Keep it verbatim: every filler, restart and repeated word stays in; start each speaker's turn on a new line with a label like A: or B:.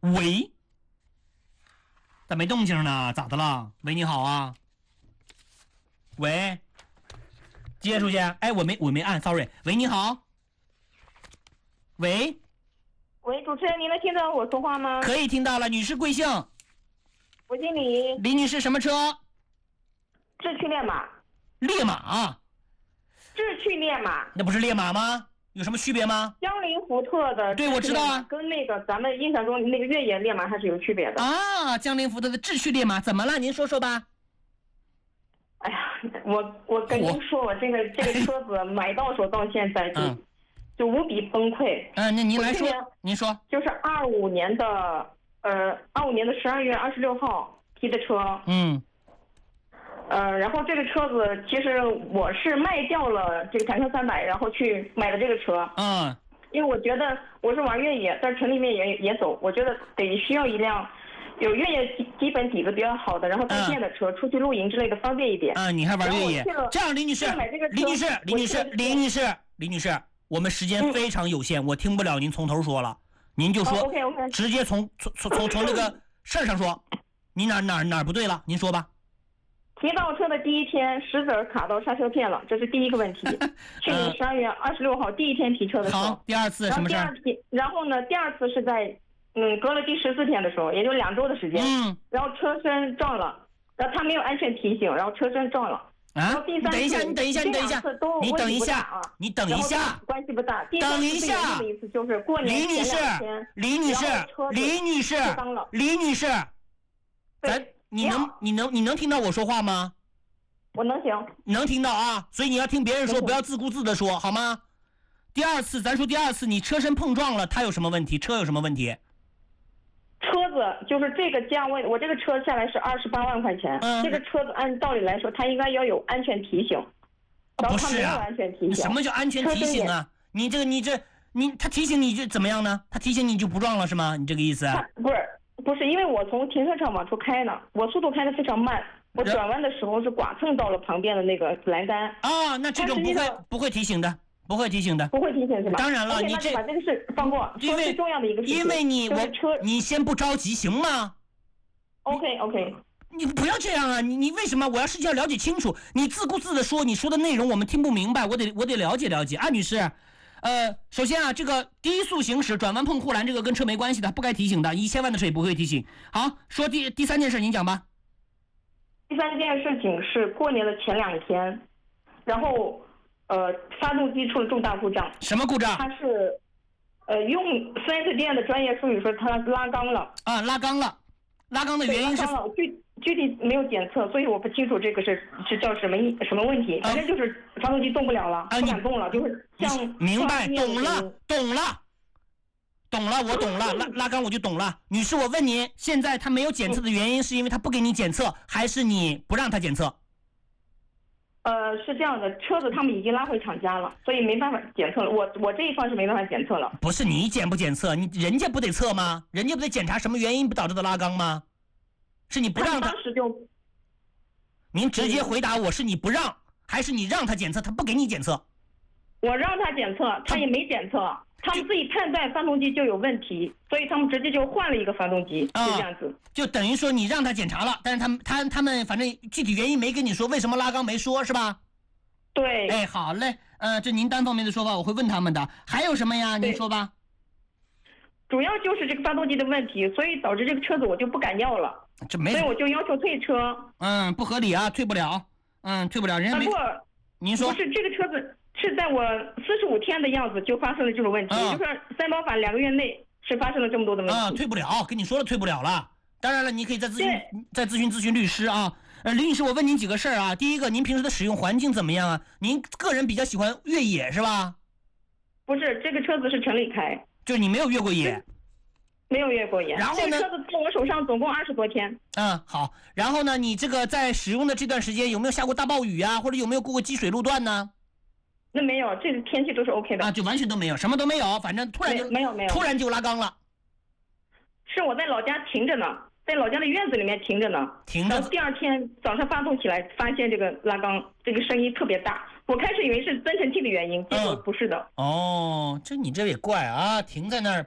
A: 喂，咋没动静呢？咋的了？喂，你好啊。喂，接出去。哎，我没我没按 ，sorry。喂，你好。喂，
B: 喂，主持人，您能听到我说话吗？
A: 可以听到了。女士贵姓？
B: 我姓李。
A: 李女士，什么车？
B: 智趣烈马。
A: 烈马啊？
B: 智趣烈马。
A: 那不是烈马吗？有什么区别吗？
B: 江铃福特的。
A: 对，我知道啊。
B: 跟那个咱们印象中那个越野烈马还是有区别的
A: 啊。江铃福特的智趣烈马怎么了？您说说吧。
B: 哎呀，我我跟您说，我这个这个车子买到手到现在就、嗯、就无比崩溃。
A: 嗯，那您来说，您说。
B: 就是二五年的呃二五年的十二月二十六号提的车。
A: 嗯。
B: 呃，然后这个车子其实我是卖掉了这个坦克三百，然后去买了这个车。
A: 嗯。
B: 因为我觉得我是玩越野，在城里面也也走，我觉得得需要一辆有越野基基本底子比较好的，然后带电的车，嗯、出去露营之类的方便一点。
A: 嗯，你还玩越野？这样，李女士，李女士，李女士，李女士，李女士，我们时间非常有限，嗯、我听不了您从头说了，您就说，
B: 哦、OK OK，
A: 直接从从从从从这个事儿上说，你哪哪哪不对了？您说吧。
B: 提到车的第一天，石子卡到刹车片了，这是第一个问题。去年十二月二十六号第一天提车的时候。
A: 好，第二次什么事儿？
B: 然后呢，第二次是在嗯隔了第十四天的时候，也就两周的时间。
A: 嗯。
B: 然后车身撞了，然后他没有安全提醒，然后车身撞了。
A: 啊。
B: 然后第三次，
A: 等一下，你等一下，你等一下，你等一下
B: 啊，
A: 你等一下，
B: 关系不大。
A: 等一下。
B: 第一次就是过年前两天。
A: 李女士，李女士，李女士，咱你能你能你能听到我说话吗？
B: 我能行，
A: 能听到啊，所以你要听别人说，不要自顾自的说，好吗？第二次，咱说第二次，你车身碰撞了，它有什么问题？车有什么问题？
B: 车子就是这个价位，我这个车下来是二十八万块钱，嗯，这个车子按道理来说，它应该要有安全提醒，然后它没有安全提醒。
A: 不是啊，什么叫安全提醒啊？你这个你这你他提醒你就怎么样呢？他提醒你就不撞了是吗？你这个意思？
B: 不是不是，因为我从停车场往出开呢，我速度开得非常慢。我转弯的时候是剐蹭到了旁边的那个栏杆
A: 啊，那这种不会不会提醒的，不会提醒的，
B: 不会提醒是吧？
A: 当然了，
B: okay,
A: 你
B: 这把这个事放过，
A: 因为
B: 最重要的一个事情，
A: 因为你
B: 就是车
A: 我你先不着急行吗
B: ？OK OK，
A: 你不要这样啊！你你为什么？我要事情要了解清楚，你自顾自的说，你说的内容我们听不明白，我得我得了解了解。啊，女士，呃，首先啊，这个低速行驶转弯碰护栏这个跟车没关系的，不该提醒的，一千万的车也不会提醒。好，说第第三件事，您讲吧。
B: 第三件事情是过年的前两天，然后呃发动机出了重大故障。
A: 什么故障？
B: 它是呃用四 S 店的专业术语说它拉缸了。
A: 啊，拉缸了，拉缸的原因是？
B: 具具体没有检测，所以我不清楚这个是是叫什么什么问题。反正就是发动机动不了了，
A: 啊、
B: 不敢动了，就是像
A: 明白，懂了，懂了。懂了，我懂了，拉拉缸我就懂了。女士，我问您，现在他没有检测的原因是因为他不给你检测，还是你不让他检测？
B: 呃，是这样的，车子他们已经拉回厂家了，所以没办法检测了。我我这一方是没办法检测了。
A: 不是你检不检测，你人家不得测吗？人家不得检查什么原因导致的拉缸吗？是你不让他？
B: 当时就，
A: 您直接回答我是你不让，还是你让他检测，他不给你检测？
B: 我让他检测，他也没检测。他们自己判断发动机就有问题，所以他们直接就换了一个发动机，
A: 啊、
B: 就这样子。
A: 就等于说你让他检查了，但是他们他他们反正具体原因没跟你说，为什么拉缸没说是吧？
B: 对。
A: 哎，好嘞，呃，这您单方面的说法，我会问他们的。还有什么呀？您说吧。
B: 主要就是这个发动机的问题，所以导致这个车子我就不敢要了。
A: 这没。
B: 所以我就要求退车。
A: 嗯，不合理啊，退不了。嗯，退不了，人家没。
B: 不，
A: 您说。
B: 不是这个车子。是在我四十五天的样子就发生了这种问题，也、嗯、就是三包法两个月内是发生了这么多的问题。
A: 啊，退不了，跟你说了退不了了。当然了，你可以再咨询，再咨询咨询律师啊。呃，李女士，我问您几个事儿啊。第一个，您平时的使用环境怎么样啊？您个人比较喜欢越野是吧？
B: 不是，这个车子是城里开，
A: 就是你没有越过野。
B: 没有越过野。
A: 然后呢？
B: 这个车子在我手上总共二十多天。
A: 嗯，好。然后呢，你这个在使用的这段时间有没有下过大暴雨啊？或者有没有过过积水路段呢？
B: 那没有，这个天气都是 OK 的
A: 啊，就完全都没有，什么都没有，反正突然就
B: 没有没有，
A: 突然就拉缸了。
B: 是我在老家停着呢，在老家的院子里面停着呢，
A: 停着。
B: 然后第二天早上发动起来，发现这个拉缸这个声音特别大，我开始以为是增程器的原因，结果不是的。
A: 嗯、哦，这你这也怪啊，停在那儿。